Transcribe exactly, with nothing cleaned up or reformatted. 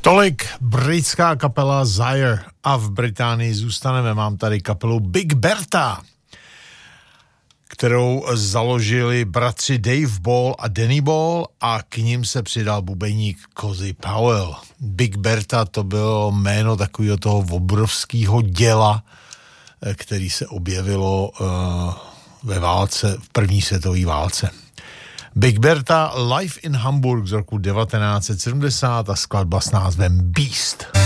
Tolik britská kapela Zaire a v Británii zůstaneme. Mám tady kapelu Big Bertha, kterou založili bratři Dave Ball a Danny Ball a k ním se přidal bubeník Cozy Powell. Big Bertha to bylo jméno takového toho obrovského děla, který se objevilo uh, ve válce, v první světové válce. Big Bertha Live in Hamburg z roku devatenáct set sedmdesát a skladba s názvem Beast.